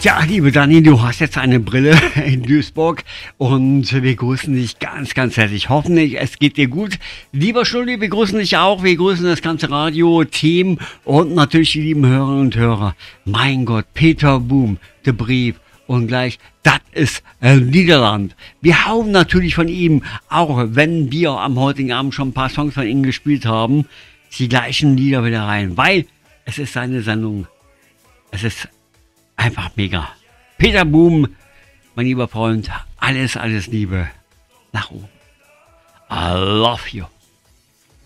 Ja, liebe Dani, du hast jetzt eine Brille in Duisburg und wir grüßen dich ganz, ganz herzlich. Hoffentlich, es geht dir gut. Lieber Schnulli, wir grüßen dich auch. Wir grüßen das ganze Radio-Team und natürlich die lieben Hörerinnen und Hörer. Mein Gott, Peter Boom, der Brief und gleich, das ist Niederland. Wir hauen natürlich von ihm, auch wenn wir am heutigen Abend schon ein paar Songs von ihm gespielt haben, die gleichen Lieder wieder rein, weil es ist seine Sendung. Es ist einfach mega. Peter Boom, mein lieber Freund, alles, alles Liebe nach oben. I love you.